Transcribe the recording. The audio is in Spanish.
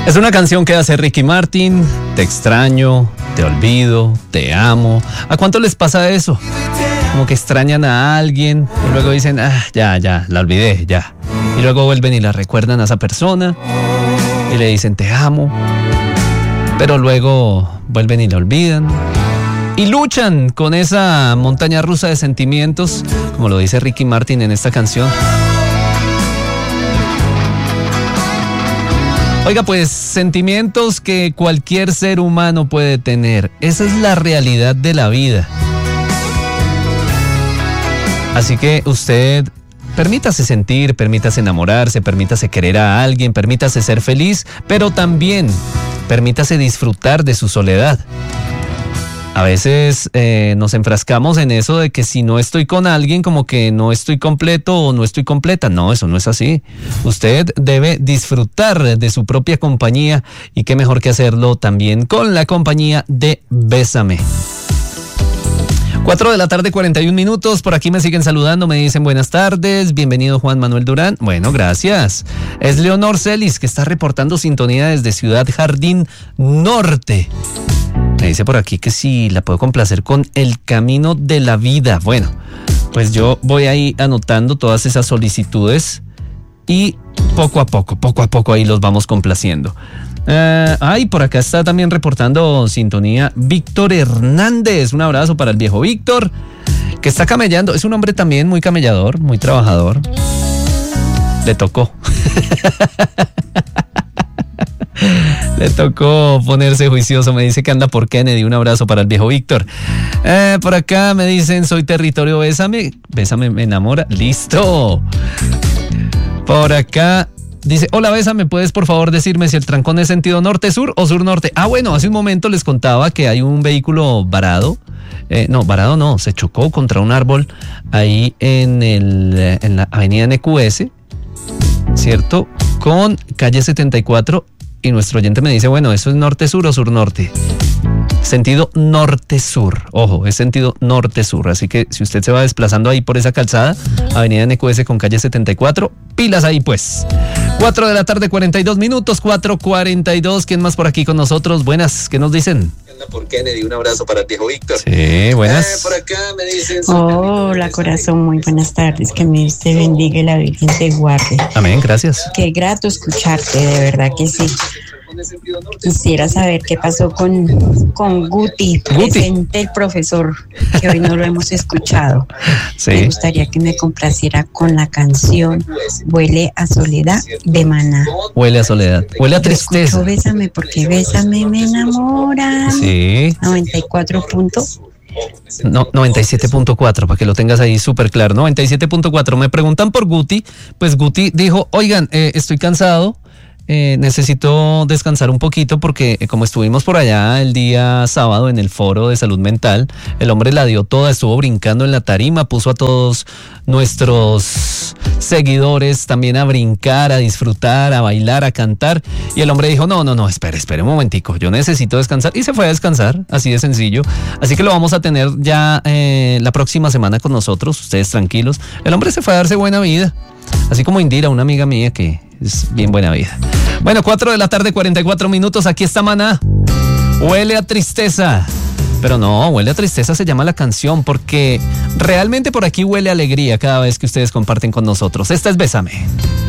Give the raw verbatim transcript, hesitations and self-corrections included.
Es una canción que hace Ricky Martin. Te extraño, te olvido, te amo. ¿A cuánto les pasa eso? Como que extrañan a alguien y luego dicen, ah, ya, ya, la olvidé, ya. Y luego vuelven y la recuerdan a esa persona y le dicen, te amo. Pero luego vuelven y la olvidan. Y luchan con esa montaña rusa de sentimientos, como lo dice Ricky Martin en esta canción. Oiga, pues sentimientos que cualquier ser humano puede tener. Esa es la realidad de la vida. Así que usted permítase sentir, permítase enamorarse, permítase querer a alguien, permítase ser feliz, pero también permítase disfrutar de su soledad. A veces eh, nos enfrascamos en eso de que si no estoy con alguien, como que no estoy completo o no estoy completa. No, eso no es así. Usted debe disfrutar de su propia compañía y qué mejor que hacerlo también con la compañía de Bésame. Cuatro de la tarde, cuarenta y un minutos. Por aquí me siguen saludando, me dicen buenas tardes. Bienvenido Juan Manuel Durán. Bueno, gracias. Es Leonor Celis, que está reportando sintonía desde Ciudad Jardín Norte. Me dice por aquí que si la puedo complacer con El Camino de la Vida. Bueno, pues yo voy ahí anotando todas esas solicitudes y poco a poco, poco a poco ahí los vamos complaciendo. Uh, ay, por acá está también reportando sintonía Víctor Hernández. Un abrazo para el viejo Víctor, que está camellando. Es un hombre también muy camellador, muy trabajador. Le tocó. Le tocó ponerse juicioso. Me dice que anda por Kennedy. Un abrazo para el viejo Víctor. Eh, por acá me dicen, soy territorio Bésame. Bésame me enamora. Listo. Por acá dice, hola Bésame, ¿puedes por favor decirme si el trancón es sentido norte-sur o sur-norte? Ah, bueno, hace un momento les contaba que hay un vehículo varado. Eh, no, varado no, se chocó contra un árbol ahí en, el, en la avenida N Q S, ¿cierto? Con calle setenta y cuatro. Y nuestro oyente me dice, bueno, ¿eso es norte-sur o sur-norte? Sentido norte-sur. Ojo, es sentido norte-sur. Así que si usted se va desplazando ahí por esa calzada, avenida N Q S con calle setenta y cuatro, pilas ahí pues. Cuatro de la tarde, cuarenta y dos minutos, cuatro cuarenta y dos. ¿Quién más por aquí con nosotros? Buenas, ¿qué nos dicen? Por Kennedy, un abrazo para el viejo Víctor. Sí, buenas. Eh, por acá me dicen. Hola, corazón, muy buenas tardes. Que me te bendiga y la Virgen te guarde. Amén, gracias. Qué grato escucharte, de verdad que sí. Quisiera saber qué pasó con, con Guti, Guti, presente el profesor, que hoy no lo hemos escuchado. Sí. Me gustaría que me complaciera con la canción Huele a Soledad de Maná. Huele a soledad, huele a tristeza. Yo Bésame porque Bésame me enamora. Sí. noventa y cuatro puntos. No, noventa y siete punto cuatro, para que lo tengas ahí súper claro. noventa y siete punto cuatro. Me preguntan por Guti. Pues Guti dijo, oigan, eh, estoy cansado. Eh, necesito descansar un poquito porque eh, como estuvimos por allá el día sábado en el foro de salud mental, el hombre la dio toda, estuvo brincando en la tarima, puso a todos nuestros seguidores también a brincar, a disfrutar, a bailar, a cantar, y el hombre dijo, no, no, no, espere, espere un momentico, yo necesito descansar, y se fue a descansar, así de sencillo. Así que lo vamos a tener ya eh, la próxima semana con nosotros, ustedes tranquilos. El hombre se fue a darse buena vida, así como Indira, una amiga mía que es bien buena vida. Bueno, cuatro de la tarde, cuarenta y cuatro minutos, aquí está Maná. Huele a tristeza. Pero no, Huele a tristeza se llama la canción, porque realmente por aquí huele a alegría cada vez que ustedes comparten con nosotros. Esta es Bésame.